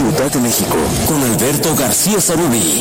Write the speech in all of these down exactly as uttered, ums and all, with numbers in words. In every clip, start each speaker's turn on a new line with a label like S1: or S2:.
S1: Ciudad de México, con Alberto García Zarubi.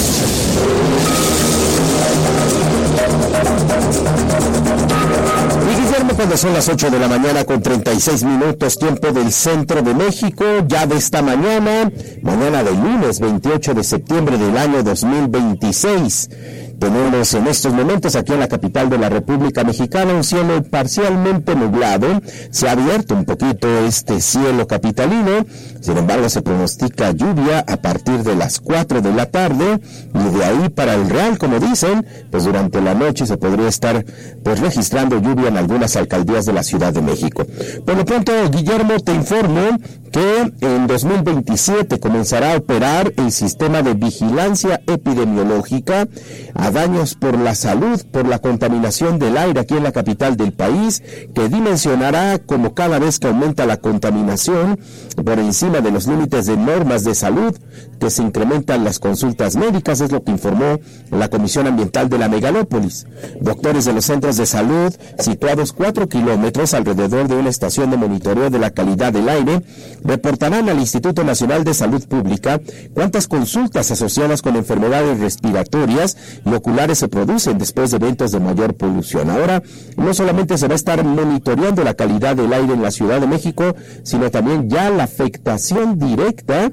S2: Y Guillermo, cuando son las ocho de la mañana con treinta y seis minutos, tiempo del centro de México, ya de esta mañana, mañana del lunes veintiocho de septiembre del año dos mil veintiséis. Tenemos en estos momentos aquí en la capital de la República Mexicana un cielo parcialmente nublado. Se ha abierto un poquito este cielo capitalino, sin embargo se pronostica lluvia a partir de las cuatro de la tarde y de ahí para el Real, como dicen, pues durante la noche se podría estar pues registrando lluvia en algunas alcaldías de la Ciudad de México. Por lo pronto, Guillermo, te informo que en dos mil veintisiete comenzará a operar el sistema de vigilancia epidemiológica a daños por la salud, por la contaminación del aire aquí en la capital del país, que dimensionará como cada vez que aumenta la contaminación por encima de los límites de normas de salud, que se incrementan las consultas médicas, es lo que informó la Comisión Ambiental de la Megalópolis. Doctores de los centros de salud situados cuatro kilómetros alrededor de una estación de monitoreo de la calidad del aire reportarán al Instituto Nacional de Salud Pública cuántas consultas asociadas con enfermedades respiratorias y oculares se producen después de eventos de mayor polución. Ahora, no solamente se va a estar monitoreando la calidad del aire en la Ciudad de México, sino también ya la afectación directa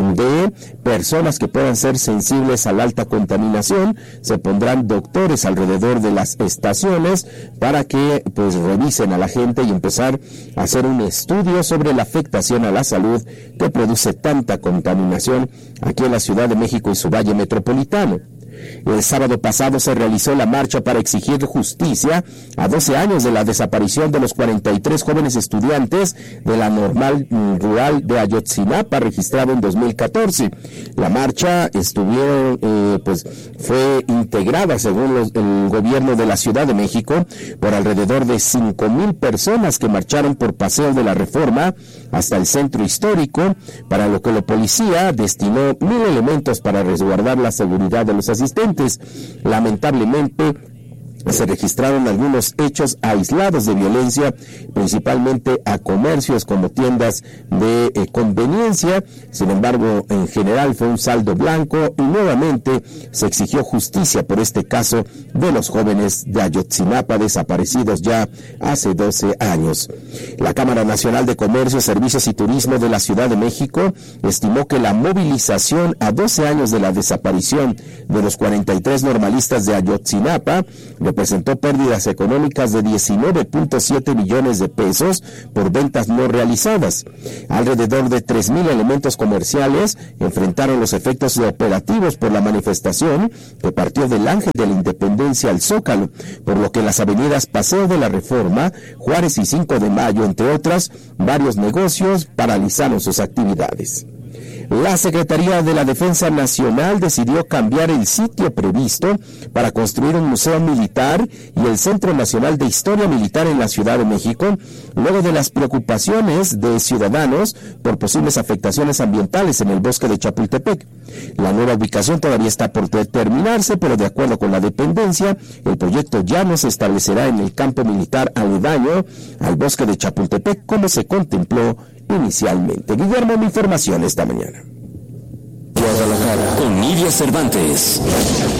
S2: de personas que puedan ser sensibles a la alta contaminación. Se pondrán doctores alrededor de las estaciones para que pues revisen a la gente y empezar a hacer un estudio sobre la afectación a la salud que produce tanta contaminación aquí en la Ciudad de México y su valle metropolitano. El sábado pasado se realizó la marcha para exigir justicia a doce años de la desaparición de los cuarenta y tres jóvenes estudiantes de la Normal Rural de Ayotzinapa, registrado en dos mil catorce. La marcha estuvieron, eh, pues, fue integrada, según los, el gobierno de la Ciudad de México, por alrededor de cinco mil personas que marcharon por Paseo de la Reforma hasta el centro histórico, para lo que la policía destinó mil elementos para resguardar la seguridad de los asistentes. Lamentablemente, se registraron algunos hechos aislados de violencia, principalmente a comercios como tiendas de eh, conveniencia. Sin embargo, en general fue un saldo blanco y nuevamente se exigió justicia por este caso de los jóvenes de Ayotzinapa desaparecidos ya hace doce años. La Cámara Nacional de Comercio, Servicios y Turismo de la Ciudad de México estimó que la movilización a doce años de la desaparición de los cuarenta y tres normalistas de Ayotzinapa representó pérdidas económicas de diecinueve punto siete millones de pesos por ventas no realizadas. Alrededor de tres mil elementos comerciales enfrentaron los efectos operativos por la manifestación que partió del Ángel de la Independencia al Zócalo, por lo que las avenidas Paseo de la Reforma, Juárez y cinco de Mayo, entre otras, varios negocios paralizaron sus actividades. La Secretaría de la Defensa Nacional decidió cambiar el sitio previsto para construir un museo militar y el Centro Nacional de Historia Militar en la Ciudad de México, luego de las preocupaciones de ciudadanos por posibles afectaciones ambientales en el bosque de Chapultepec. La nueva ubicación todavía está por determinarse, pero de acuerdo con la dependencia, el proyecto ya no se establecerá en el campo militar aledaño al bosque de Chapultepec, como se contempló inicialmente. Guillermo, mi información esta mañana.
S1: Guadalajara, con Nidia Cervantes.